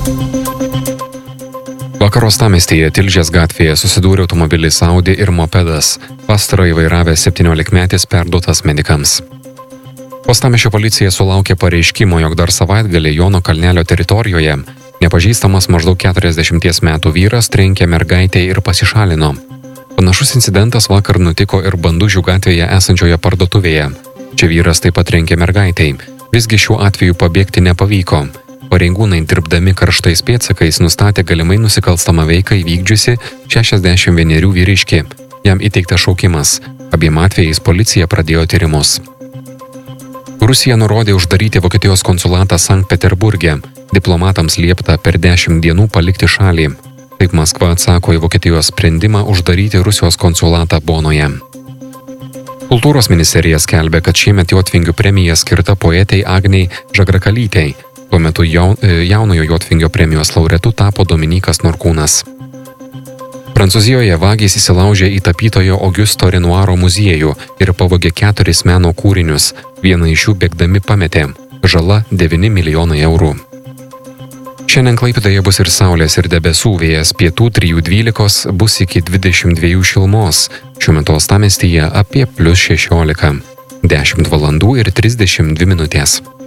Vakar uostamiestyje Tilžės gatvėje susidūrė automobilis Audi ir mopedas. Pastarąjį vairavęs 17-metis perduotas medikams. Uostamiesčio policija sulaukė pareiškimo, jog dar savaitgalį Jono Kalnelio teritorijoje nepažįstamas maždaug 40 metų vyras trenkė mergaitę ir pasišalino. Panašus incidentas vakar nutiko ir Bandužių gatvėje esančioje parduotuvėje. Čia vyras taip pat trenkė mergaitei. Visgi šiuo atveju pabėgti nepavyko. Pareigūnai dirbdami karštais pėdsakais nustatė galimai nusikalstamą veiką įvykdžiusi 61 vyriškį. Jam įteiktas šaukimas. Abiem atvejais policija pradėjo tyrimus. Rusija nurodė uždaryti Vokietijos konsulatą Sankt Peterburge. Diplomatams liepta per 10 dienų palikti šalį. Taip Maskva atsako į Vokietijos sprendimą uždaryti Rusijos konsulatą Bonoje. Kultūros ministerija skelbė, kad šiemet Jotvingių premija skirta poetei Agnei Žagrakalytei. Tuo metu jaunojo Jotvingio premijos laureatu tapo Dominykas Norkūnas. Prancūzijoje vagys įsilaužė į tapytojo Augusto Renoiro muziejų ir pavogė 4 meno kūrinius. Vieną iš jų bėgdami pametė. Žala 9 milijonai eurų. Šiandien Klaipėdoje bus ir saulės ir debesų, vėjas pietų 3–12, bus iki 22 šilumos. Šiuo metu uostamiestyje apie +16. 10 valandų ir 32 minutės.